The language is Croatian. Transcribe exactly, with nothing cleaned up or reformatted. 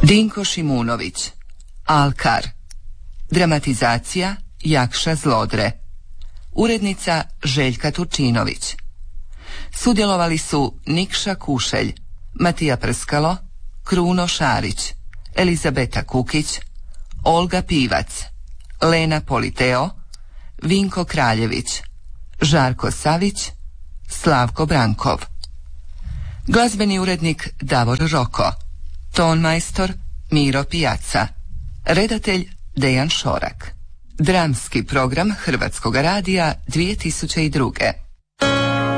Dinko Šimunović, Alkar. Dramatizacija Jakša Zlodre. Urednica Željka Turčinović. Sudjelovali su Nikša Kušelj, Matija Prskalo, Kruno Šarić, Elizabeta Kukić, Olga Pivac, Lena Politeo, Vinko Kraljević, Žarko Savić, Slavko Brankov. Glazbeni urednik Davor Roko. Tonmajstor Miro Pijaca. Redatelj Dejan Šorak. Dramski program Hrvatskog radija dvije tisuće druge.